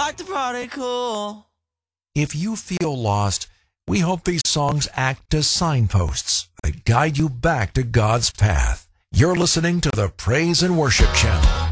like to party cool. If you feel lost, we hope these songs act as signposts that guide you back to God's path. You're listening to the Praise and Worship Channel.